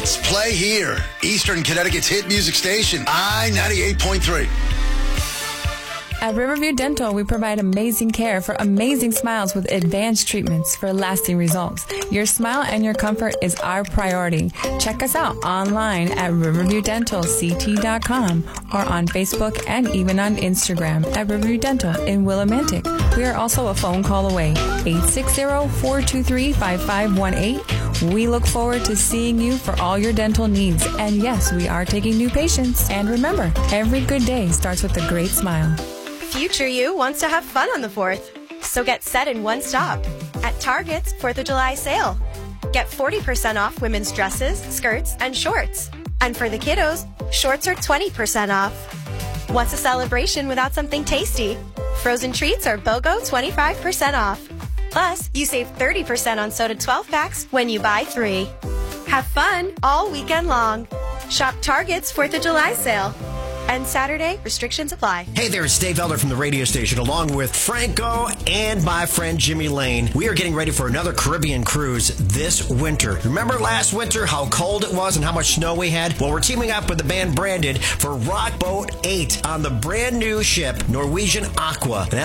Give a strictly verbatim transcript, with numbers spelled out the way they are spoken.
Let's play here. Eastern Connecticut's hit music station, I ninety-eight point three. At Riverview Dental, we provide amazing care for amazing smiles with advanced treatments for lasting results. Your smile and your comfort is our priority. Check us out online at riverview dental c t dot com or on Facebook and even on Instagram at Riverview Dental in Willimantic. We are also a phone call away, eight six zero, four two three, five five one eight. We look forward to seeing you for all your dental needs. And yes, we are taking new patients. And remember, every good day starts with a great smile. Future you wants to have fun on the fourth. So get set in one stop at Target's fourth of July sale. Get forty percent off women's dresses, skirts, and shorts. And for the kiddos, shorts are twenty percent off. What's a celebration without something tasty? Frozen treats are BOGO twenty-five percent off. Plus, you save thirty percent on soda twelve packs when you buy three. Have fun all weekend long. Shop Target's fourth of July sale. And Saturday, restrictions apply. Hey there, it's Dave Elder from the radio station, along with Franco and my friend Jimmy Lane. We are getting ready for another Caribbean cruise this winter. Remember last winter how cold it was and how much snow we had? Well, we're teaming up with the band Branded for Rock Boat eight on the brand new ship Norwegian Aqua. And